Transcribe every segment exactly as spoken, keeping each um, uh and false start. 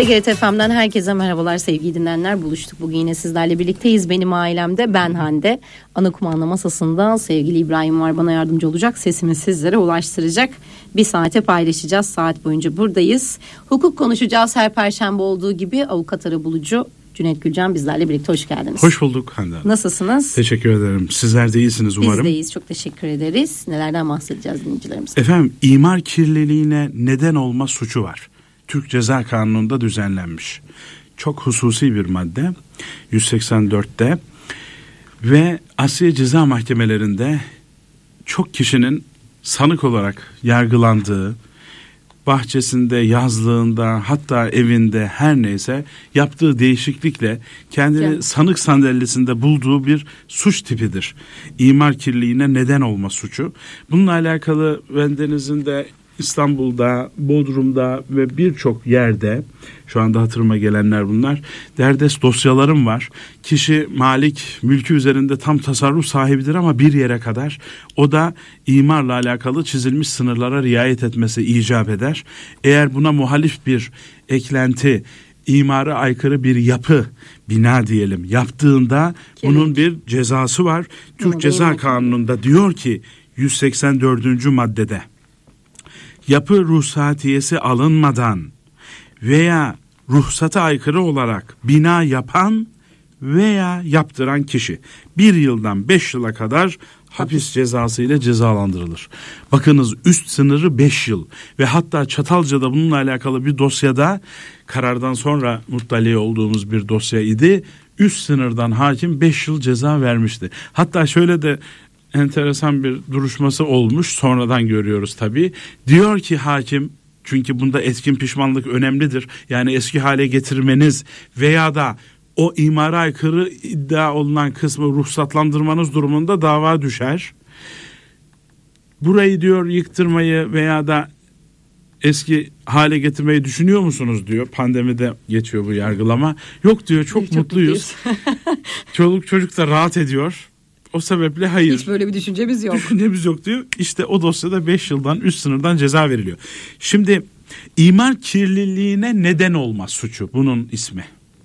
T G R T F M'den herkese merhabalar sevgili dinleyenler. Buluştuk bugün yine sizlerle birlikteyiz. Benim ailemde ben Hande. Ana kumanda masasında sevgili İbrahim var, bana yardımcı olacak. Sesimi sizlere ulaştıracak. Bir saate paylaşacağız. Saat boyunca buradayız. Hukuk konuşacağız her perşembe olduğu gibi. Avukat arabulucu Cüneyt Gülcan bizlerle birlikte, hoş geldiniz. Hoş bulduk Hande. Nasılsınız? Teşekkür ederim. Sizler de iyisiniz umarım. Biz de iyiyiz, çok teşekkür ederiz. Nelerden bahsedeceğiz dinleyicilerimize? Efendim, imar kirliliğine neden olma suçu var. Türk Ceza Kanunu'nda düzenlenmiş. Çok hususi bir madde. yüz seksen dörtte ve Asliye Ceza Mahkemelerinde çok kişinin sanık olarak yargılandığı, bahçesinde, yazlığında, hatta evinde her neyse yaptığı değişiklikle kendini evet. sanık sandalyesinde bulduğu bir suç tipidir. İmar kirliliğine neden olma suçu. Bununla alakalı bendenizin de İstanbul'da, Bodrum'da ve birçok yerde, şu anda hatırıma gelenler bunlar, derdest dosyalarım var. Kişi malik, mülkü üzerinde tam tasarruf sahibidir ama bir yere kadar. O da imarla alakalı çizilmiş sınırlara riayet etmesi icap eder. Eğer buna muhalif bir eklenti, imara aykırı bir yapı, bina diyelim, yaptığında Kemek. bunun bir cezası var. Türk Bunu Ceza Kanunu'nda diyor ki yüz seksen dördüncü maddede, yapı ruhsatiyesi alınmadan veya ruhsata aykırı olarak bina yapan veya yaptıran kişi bir yıldan beş yıla kadar hapis cezası ile cezalandırılır. Bakınız, üst sınırı beş yıl ve hatta Çatalca'da bununla alakalı bir dosyada, karardan sonra muttali olduğumuz bir dosya idi. Üst sınırdan hakim beş yıl ceza vermişti. Hatta şöyle de enteresan bir duruşması olmuş, sonradan görüyoruz tabii. Diyor ki hakim, çünkü bunda etkin pişmanlık önemlidir. Yani eski hale getirmeniz veya da o imara aykırı iddia olunan kısmı ruhsatlandırmanız durumunda dava düşer. Burayı diyor yıktırmayı veya da eski hale getirmeyi düşünüyor musunuz diyor. Pandemide geçiyor bu yargılama. Yok diyor, çok, çok mutluyuz. Çoluk çocuk da rahat ediyor. O sebeple hayır. Hiç böyle bir düşüncemiz yok. Düşüncemiz yok diyor. İşte o dosyada beş yıldan üst sınırdan ceza veriliyor. Şimdi imar kirliliğine neden olma suçu bunun ismi.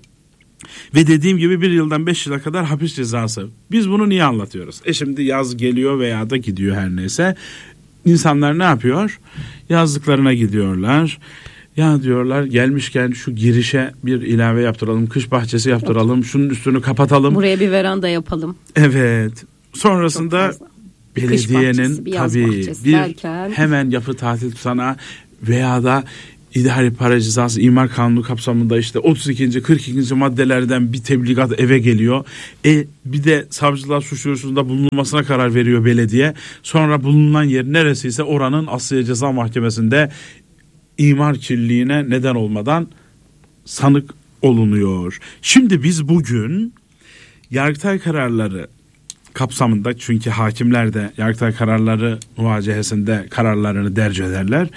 Ve dediğim gibi bir yıldan beş yıla kadar hapis cezası. Biz bunu niye anlatıyoruz? E şimdi yaz geliyor veya da gidiyor her neyse. İnsanlar ne yapıyor? Yazlıklarına gidiyorlar. Ya diyorlar, gelmişken şu girişe bir ilave yaptıralım, kış bahçesi yaptıralım, şunun üstünü kapatalım. Buraya bir veranda yapalım. Evet. Sonrasında belediyenin bir tabii bir derken... hemen yapı tatil tutanağı veya da idari para cezası imar kanunu kapsamında işte otuz ikinci kırk ikinci maddelerden bir tebligat eve geliyor. E bir de savcılar suç duyurusunda bulunmasına karar veriyor belediye. Sonra bulunan yer neresiyse oranın Asliye Ceza Mahkemesi'nde imar kirliliğine neden olmadan sanık olunuyor. Şimdi biz bugün Yargıtay kararları kapsamında, çünkü hakimler de Yargıtay kararları muvacehesinde kararlarını derc ederler,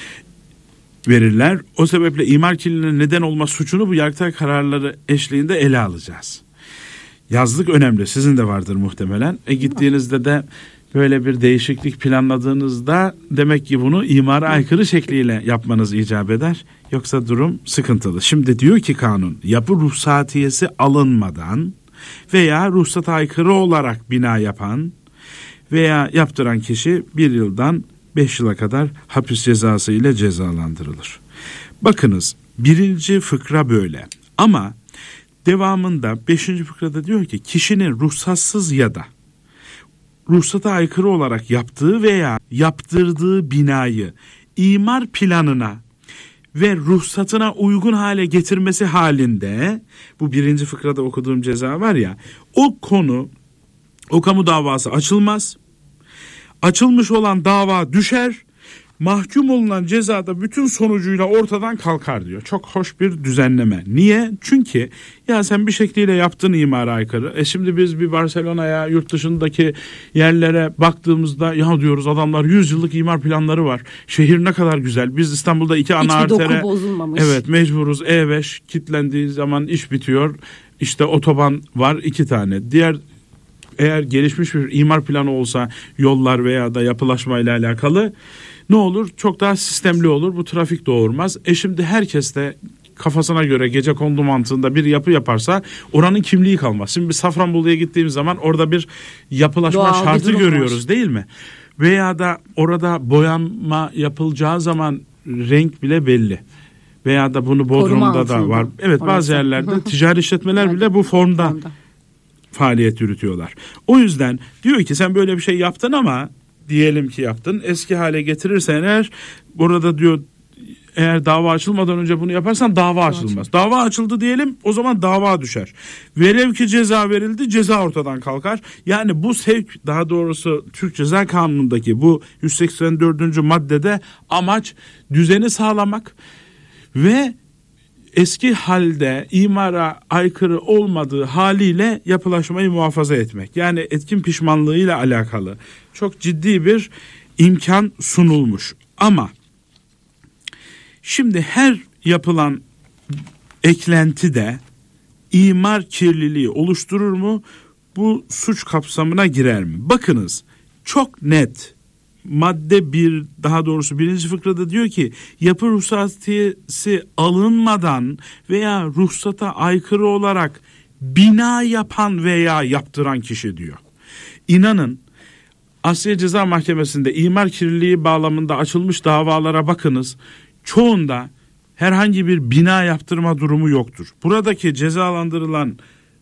verirler. O sebeple imar kirliliğine neden olma suçunu bu Yargıtay kararları eşliğinde ele alacağız. Yazlık önemli. Sizin de vardır muhtemelen. E gittiğinizde de böyle bir değişiklik planladığınızda demek ki bunu imara aykırı şekliyle yapmanız icap eder. Yoksa durum sıkıntılı. Şimdi diyor ki kanun, yapı ruhsatiyesi alınmadan veya ruhsata aykırı olarak bina yapan veya yaptıran kişi bir yıldan beş yıla kadar hapis cezası ile cezalandırılır. Bakınız, birinci fıkra böyle. Ama devamında beşinci fıkrada diyor ki kişinin ruhsatsız ya da ruhsata aykırı olarak yaptığı veya yaptırdığı binayı imar planına ve ruhsatına uygun hale getirmesi halinde, bu birinci fıkrada okuduğum ceza var ya, o konu, o kamu davası açılmaz. Açılmış olan dava düşer. Mahkum olunan cezada bütün sonucuyla ortadan kalkar diyor. Çok hoş bir düzenleme. Niye? Çünkü ya sen bir şekliyle yaptın imara aykırı. E şimdi biz bir Barcelona'ya, yurt dışındaki yerlere baktığımızda ya diyoruz, adamlar yüz yıllık imar planları var. Şehir ne kadar güzel. Biz İstanbul'da iki ana artere, evet, mecburuz. E beş kilitlendiği zaman iş bitiyor. İşte otoban var iki tane. Diğer, eğer gelişmiş bir imar planı olsa yollar veya da yapılaşmayla alakalı ne olur? Çok daha sistemli olur. Bu trafik doğurmaz. E şimdi herkes de kafasına göre gecekondu mantığında bir yapı yaparsa oranın kimliği kalmaz. Şimdi bir Safranbolu'ya gittiğimiz zaman orada bir yapılaşma Doğal şartı görüyoruz var. Değil mi? Veya da orada boyanma yapılacağı zaman renk bile belli. Veya da bunu Bodrum'da da var. Evet, orası. Bazı yerlerde ticari işletmeler bile bu formda, formda faaliyet yürütüyorlar. O yüzden diyor ki sen böyle bir şey yaptın ama diyelim ki yaptın. Eski hale getirirsen eğer burada diyor eğer dava açılmadan önce bunu yaparsan dava açılmaz. Dava açıldı diyelim, o zaman dava düşer. Velev ki ceza verildi, ceza ortadan kalkar. Yani bu sevk, daha doğrusu Türk Ceza Kanunu'ndaki bu yüz seksen dördüncü maddede amaç düzeni sağlamak ve eski halde imara aykırı olmadığı haliyle yapılaşmayı muhafaza etmek. Yani etkin pişmanlığıyla alakalı çok ciddi bir imkan sunulmuş. Ama şimdi her yapılan eklenti de imar kirliliği oluşturur mu? Bu suç kapsamına girer mi? Bakınız, çok net. Madde bir, daha doğrusu birinci fıkrada diyor ki yapı ruhsatiyesi alınmadan veya ruhsata aykırı olarak bina yapan veya yaptıran kişi diyor. İnanın Asliye Ceza Mahkemesi'nde imar kirliliği bağlamında açılmış davalara bakınız. Çoğunda herhangi bir bina yaptırma durumu yoktur. Buradaki cezalandırılan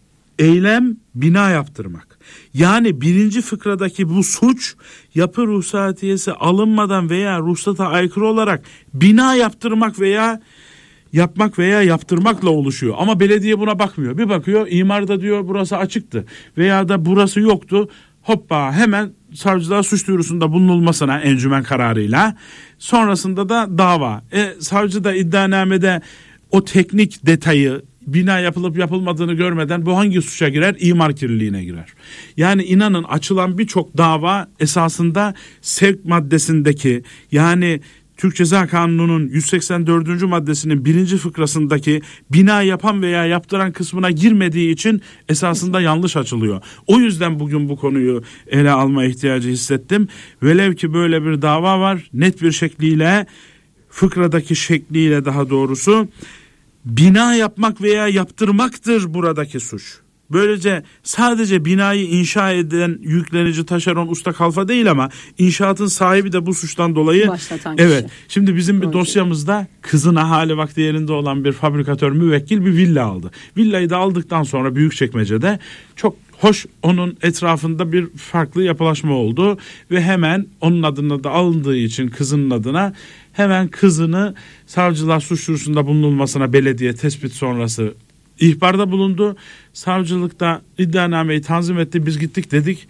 eylem bina yaptırmak. Yani birinci fıkradaki bu suç yapı ruhsatiyesi alınmadan veya ruhsata aykırı olarak bina yaptırmak veya yapmak veya yaptırmakla oluşuyor. Ama belediye buna bakmıyor. Bir bakıyor imarda diyor burası açıktı veya da burası yoktu. Hoppa, hemen savcılığa suç duyurusunda bulunulmasına encümen kararıyla, sonrasında da dava. E, savcı da iddianamede o teknik detayı, bina yapılıp yapılmadığını görmeden bu hangi suça girer? İmar kirliliğine girer. Yani inanın açılan birçok dava esasında sevk maddesindeki, yani Türk Ceza Kanunu'nun yüz seksen dördüncü maddesinin birinci fıkrasındaki bina yapan veya yaptıran kısmına girmediği için esasında yanlış açılıyor. O yüzden bugün bu konuyu ele alma ihtiyacı hissettim. Velev ki böyle bir dava var, net bir şekliyle, fıkradaki şekliyle daha doğrusu bina yapmak veya yaptırmaktır buradaki suç. Böylece sadece binayı inşa eden yüklenici, taşeron, usta, kalfa değil ama inşaatın sahibi de bu suçtan dolayı başlatan kişi. Evet. Şimdi bizim bir dosyamızda kızına hali vakti yerinde olan bir fabrikatör müvekkil bir villa aldı. Villayı da aldıktan sonra Büyükçekmece'de çok hoş, onun etrafında bir farklı yapılaşma oldu ve hemen onun adına da alındığı için kızının adına hemen kızını savcılar suç duyurusunda bulunulmasına belediye tespit sonrası ihbarda bulundu. Savcılıkta iddianameyi tanzim etti. Biz gittik, dedik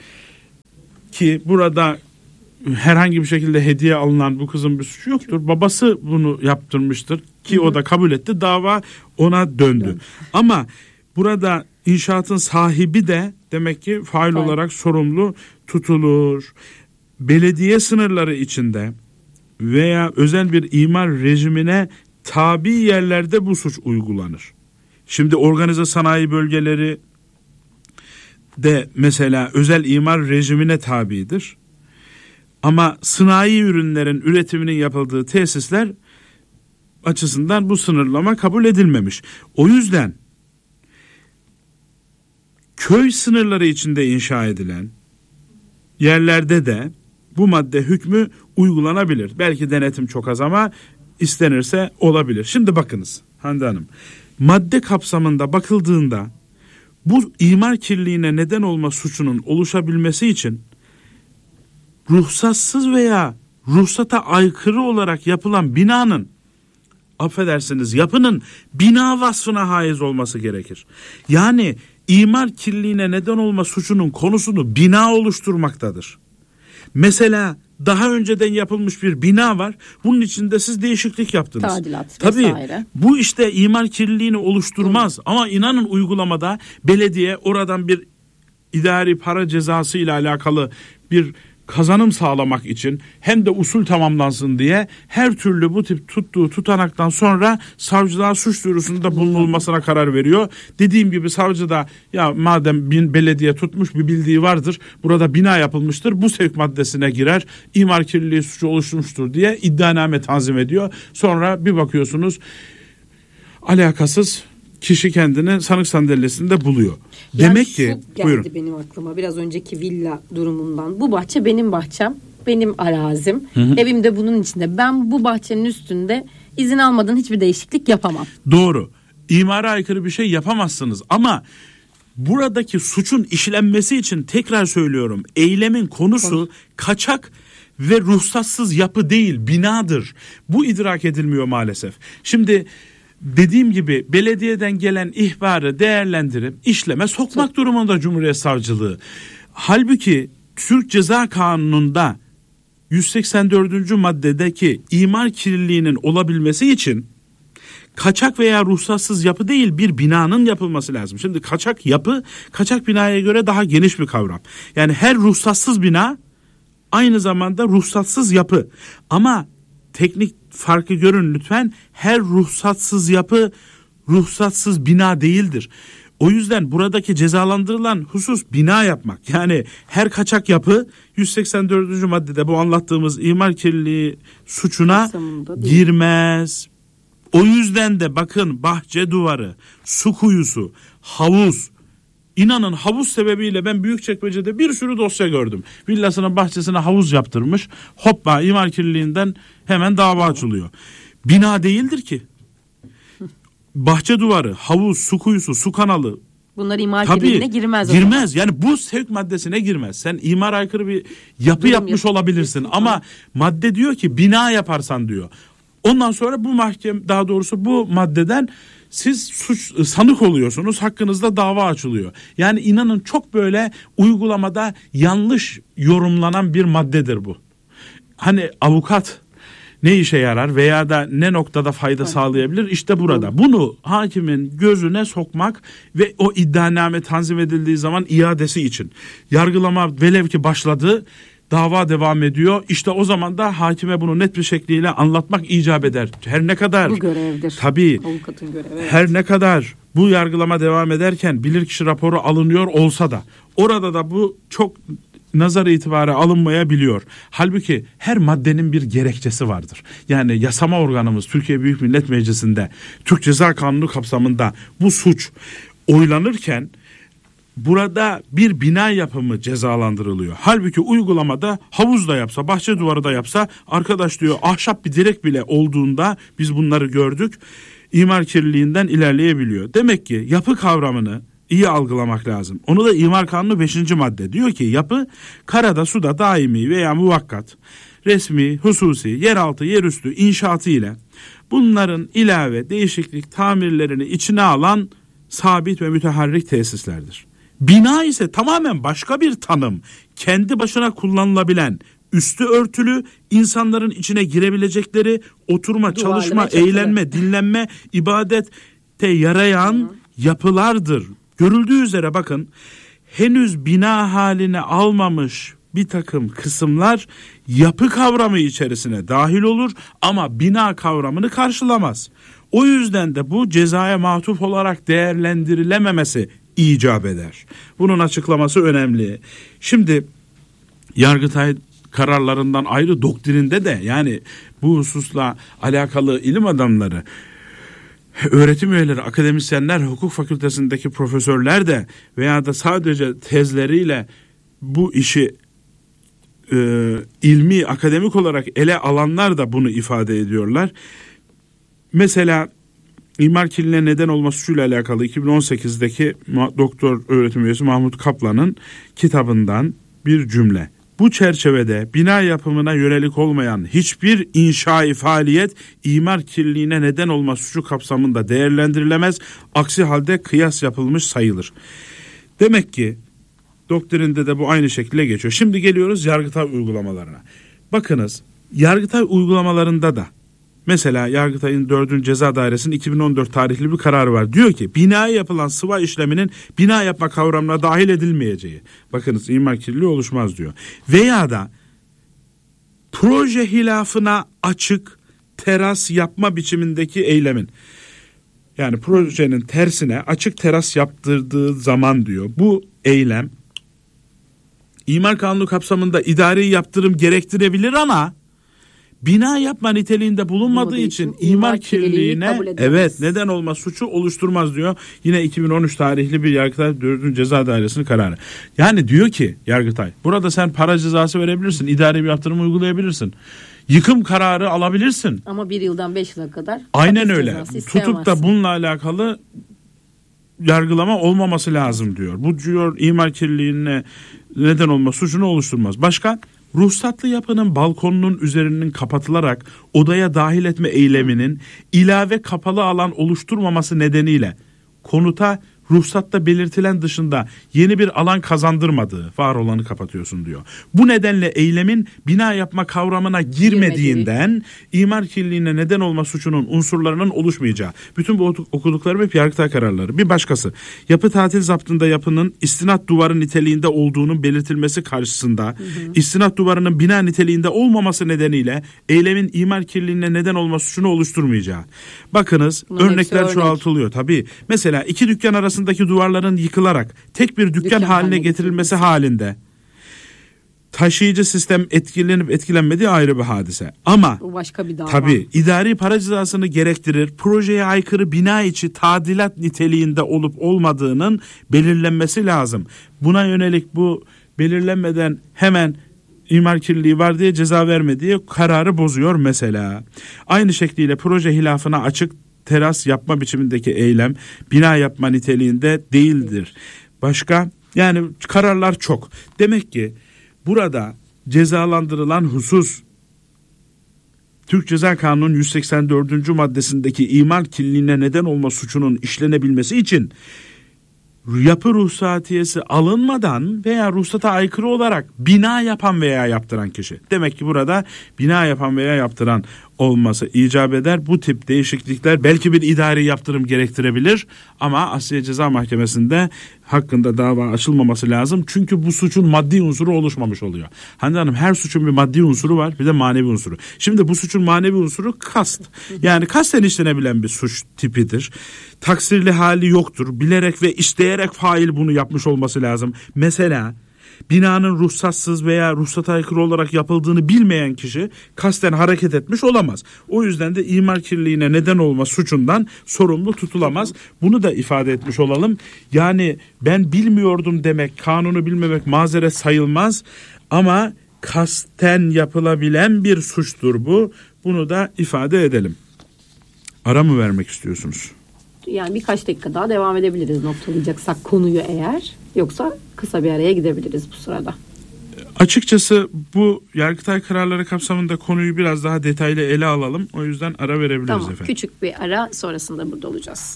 ki burada herhangi bir şekilde hediye alınan bu kızın bir suçu yoktur. Babası bunu yaptırmıştır ki hı hı. O da kabul etti. Dava ona döndü. Dön. Ama burada inşaatın sahibi de demek ki fail Hayır. olarak sorumlu tutulur. Belediye sınırları içinde veya özel bir imar rejimine tabi yerlerde bu suç uygulanır. Şimdi organize sanayi bölgeleri de mesela özel imar rejimine tabidir. Ama sanayi ürünlerin üretiminin yapıldığı tesisler açısından bu sınırlama kabul edilmemiş. O yüzden köy sınırları içinde inşa edilen yerlerde de bu madde hükmü uygulanabilir. Belki denetim çok az ama istenirse olabilir. Şimdi bakınız Hande Hanım. Madde kapsamında bakıldığında bu imar kirliliğine neden olma suçunun oluşabilmesi için ruhsatsız veya ruhsata aykırı olarak yapılan binanın, affedersiniz, yapının bina vasfına haiz olması gerekir. Yani imar kirliliğine neden olma suçunun konusunu bina oluşturmaktadır. Mesela daha önceden yapılmış bir bina var. Bunun içinde siz değişiklik yaptınız. Tadilat Tabii vesaire. Bu işte imar kirliliğini oluşturmaz. Hı. Ama inanın uygulamada belediye oradan bir idari para cezası ile alakalı bir kazanım sağlamak için hem de usul tamamlansın diye her türlü bu tip tuttuğu tutanaktan sonra savcılığa suç duyurusunda bulunulmasına karar veriyor. Dediğim gibi savcı da ya madem bin belediye tutmuş bir bildiği vardır, burada bina yapılmıştır, bu sevk maddesine girer, imar kirliliği suçu oluşmuştur diye iddianame tanzim ediyor. Sonra bir bakıyorsunuz alakasız kişi kendini sanık sandalyesinde buluyor. Yani Demek ki geldi buyurun. Benim aklıma biraz önceki villa durumundan. Bu bahçe benim bahçem, benim arazim. Hı hı. Evim de bunun içinde. Ben bu bahçenin üstünde izin almadan hiçbir değişiklik yapamam. Doğru. İmara aykırı bir şey yapamazsınız ama buradaki suçun işlenmesi için tekrar söylüyorum, eylemin konusu Konuş. kaçak ve ruhsatsız yapı değil, binadır. Bu idrak edilmiyor maalesef. Şimdi dediğim gibi belediyeden gelen ihbarı değerlendirip işleme sokmak Çok. durumunda Cumhuriyet Savcılığı. Halbuki Türk Ceza Kanunu'nda yüz seksen dördüncü maddedeki imar kirliliğinin olabilmesi için kaçak veya ruhsatsız yapı değil, bir binanın yapılması lazım. Şimdi kaçak yapı, kaçak binaya göre daha geniş bir kavram. Yani her ruhsatsız bina aynı zamanda ruhsatsız yapı. Ama teknik farkı görün lütfen. Her ruhsatsız yapı ruhsatsız bina değildir. O yüzden buradaki cezalandırılan husus bina yapmak. Yani her kaçak yapı yüz seksen dördüncü maddede bu anlattığımız imar kirliliği suçuna girmez. O yüzden de bakın, bahçe duvarı, su kuyusu, havuz. İnanın havuz sebebiyle ben Büyükçekmece'de bir sürü dosya gördüm. Villasının bahçesine havuz yaptırmış. Hoppa, imar kirliliğinden hemen dava açılıyor. Bina değildir ki. Bahçe duvarı, havuz, su kuyusu, su kanalı. Bunlar imar kirliliğine girmez. Girmez. Yani bu sevk maddesine girmez. Sen imar aykırı bir yapı Durum yapmış yap- olabilirsin yapın. Ama madde diyor ki bina yaparsan diyor. Ondan sonra bu mahkeme, daha doğrusu bu maddeden siz suç sanık oluyorsunuz, hakkınızda dava açılıyor. Yani inanın çok böyle uygulamada yanlış yorumlanan bir maddedir bu. Hani avukat ne işe yarar veya da ne noktada fayda evet. sağlayabilir? İşte burada. Bunu hakimin gözüne sokmak ve o iddianame tanzim edildiği zaman iadesi için. Yargılama velev ki başladı, dava devam ediyor. İşte o zaman da hakime bunu net bir şekliyle anlatmak icap eder. Her ne kadar bu görevdir. Tabii. Avukatın görevi. Evet. Her ne kadar bu yargılama devam ederken bilirkişi raporu alınıyor olsa da orada da bu çok nazar itibarı alınmayabiliyor. Halbuki her maddenin bir gerekçesi vardır. Yani yasama organımız Türkiye Büyük Millet Meclisi'nde Türk Ceza Kanunu kapsamında bu suç oylanırken burada bir bina yapımı cezalandırılıyor. Halbuki uygulamada havuz da yapsa, bahçe duvarı da yapsa, arkadaş diyor ahşap bir direk bile olduğunda biz bunları gördük, imar kirliliğinden ilerleyebiliyor. Demek ki yapı kavramını iyi algılamak lazım. Onu da İmar Kanunu beşinci madde diyor ki yapı karada, suda daimi veya muvakkat, resmi, hususi, yeraltı, yerüstü inşaatı ile bunların ilave, değişiklik, tamirlerini içine alan sabit ve müteharrik tesislerdir. Bina ise tamamen başka bir tanım. Kendi başına kullanılabilen, üstü örtülü, insanların içine girebilecekleri, oturma, Duvarlı çalışma, eğlenme, dinlenme, ibadete yarayan Hı. yapılardır. Görüldüğü üzere bakın, henüz bina haline almamış bir takım kısımlar yapı kavramı içerisine dahil olur ama bina kavramını karşılamaz. O yüzden de bu cezaya matuf olarak değerlendirilememesi icap eder. Bunun açıklaması önemli. Şimdi Yargıtay kararlarından ayrı doktrinde de, yani bu hususla alakalı ilim adamları, öğretim üyeleri, akademisyenler, hukuk fakültesindeki profesörler de veya da sadece tezleriyle bu işi e, ilmi, akademik olarak ele alanlar da bunu ifade ediyorlar. Mesela imar kirliliğine neden olma suçuyla alakalı iki bin on sekizdeki doktor öğretim üyesi Mahmut Kaplan'ın kitabından bir cümle. Bu çerçevede bina yapımına yönelik olmayan hiçbir inşai faaliyet imar kirliliğine neden olma suçu kapsamında değerlendirilemez. Aksi halde kıyas yapılmış sayılır. Demek ki doktrinde de bu aynı şekilde geçiyor. Şimdi geliyoruz Yargıtay uygulamalarına. Bakınız, Yargıtay uygulamalarında da mesela Yargıtay'ın dördüncü Ceza Dairesi'nin iki bin on dört tarihli bir kararı var. Diyor ki binaya yapılan sıva işleminin bina yapma kavramına dahil edilmeyeceği. Bakınız, imar kirliliği oluşmaz diyor. Veya da proje hilafına açık teras yapma biçimindeki eylemin, yani projenin tersine açık teras yaptırdığı zaman diyor, bu eylem İmar Kanunu kapsamında idari yaptırım gerektirebilir ama bina yapma niteliğinde bulunmadığı için, için imar kirliliğine evet neden olma suçu oluşturmaz diyor. Yine iki bin on üç tarihli bir Yargıtay dördüncü Ceza Dairesi'nin kararı. Yani diyor ki Yargıtay, burada sen para cezası verebilirsin, idari bir yaptırım uygulayabilirsin. Yıkım kararı alabilirsin. Ama bir yıldan beş yıla kadar. Aynen öyle. Tutup da bununla alakalı yargılama olmaması lazım diyor. Bu diyor imar kirliliğine neden olma suçunu oluşturmaz. Başka? Ruhsatlı yapının balkonunun üzerinin kapatılarak odaya dahil etme eyleminin ilave kapalı alan oluşturmaması nedeniyle konuta ruhsatta belirtilen dışında yeni bir alan kazandırmadığı, var olanı kapatıyorsun diyor. Bu nedenle eylemin bina yapma kavramına girmediğinden imar kirliliğine neden olma suçunun unsurlarının oluşmayacağı. Bütün bu okuduklarım hep Yargıtay kararları. Bir başkası, yapı tatil zaptında yapının istinat duvarı niteliğinde olduğunun belirtilmesi karşısında, hı hı. istinat duvarının bina niteliğinde olmaması nedeniyle eylemin imar kirliliğine neden olma suçunu oluşturmayacağı. Bakınız, bunun örnekler çoğaltılıyor tabii. Mesela iki dükkan arasında daki duvarların yıkılarak tek bir dükkan, dükkan haline getirilmesi halinde taşıyıcı sistem etkilenip etkilenmediği ayrı bir hadise. Ama o başka bir dava. Tabii idari para cezasını gerektirir. Projeye aykırı bina içi tadilat niteliğinde olup olmadığının belirlenmesi lazım. Buna yönelik bu belirlenmeden hemen imar kirliliği var diye ceza vermediği kararı bozuyor mesela. Aynı şekliyle proje hilafına açık teras yapma biçimindeki eylem bina yapma niteliğinde değildir. Başka? Yani kararlar çok. Demek ki burada cezalandırılan husus Türk Ceza Kanunu'nun yüz seksen dördüncü maddesindeki imar kirliliğine neden olma suçunun işlenebilmesi için yapı ruhsatiyesi alınmadan veya ruhsata aykırı olarak bina yapan veya yaptıran kişi. Demek ki burada bina yapan veya yaptıran olması icap eder. Bu tip değişiklikler belki bir idari yaptırım gerektirebilir ama Asliye Ceza Mahkemesi'nde hakkında dava açılmaması lazım. Çünkü bu suçun maddi unsuru oluşmamış oluyor. Hande Hanım, her suçun bir maddi unsuru var, bir de manevi unsuru. Şimdi bu suçun manevi unsuru kast. Yani kasten işlenebilen bir suç tipidir. Taksirli hali yoktur. Bilerek ve isteyerek fail bunu yapmış olması lazım. Mesela binanın ruhsatsız veya ruhsata aykırı olarak yapıldığını bilmeyen kişi kasten hareket etmiş olamaz. O yüzden de imar kirliliğine neden olma suçundan sorumlu tutulamaz. Bunu da ifade etmiş olalım. Yani ben bilmiyordum demek, kanunu bilmemek mazeret sayılmaz ama kasten yapılabilen bir suçtur bu. Bunu da ifade edelim. Ara mı vermek istiyorsunuz? Yani birkaç dakika daha devam edebiliriz noktalayacaksak konuyu eğer. Yoksa kısa bir araya gidebiliriz bu sırada. Açıkçası bu Yargıtay kararları kapsamında konuyu biraz daha detaylı ele alalım. O yüzden ara verebiliriz tamam, efendim. Küçük bir ara, sonrasında burada olacağız.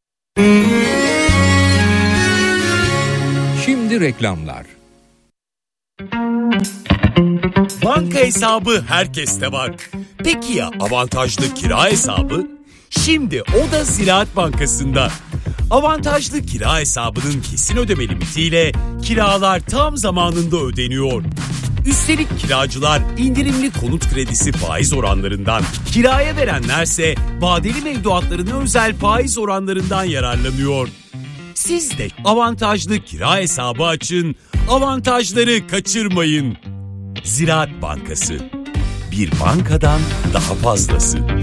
Şimdi reklamlar. Banka hesabı herkeste var. Peki ya avantajlı kira hesabı? Şimdi o da Ziraat Bankası'nda. Avantajlı kira hesabının kesin ödeme limitiyle kiralar tam zamanında ödeniyor. Üstelik kiracılar indirimli konut kredisi faiz oranlarından, kiraya verenlerse vadeli mevduatlarına özel faiz oranlarından yararlanıyor. Siz de avantajlı kira hesabı açın, avantajları kaçırmayın. Ziraat Bankası, bir bankadan daha fazlası.